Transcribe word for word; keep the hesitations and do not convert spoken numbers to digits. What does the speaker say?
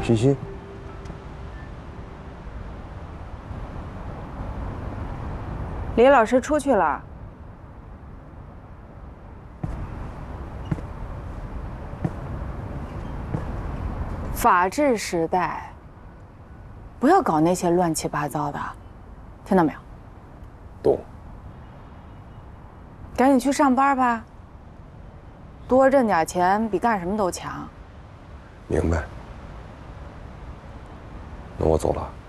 欣欣， 李老师出去了。法治时代，不要搞那些乱七八糟的，听到没有？ 懂。 赶紧去上班吧，多挣点钱比干什么都强。 明白。那我走了。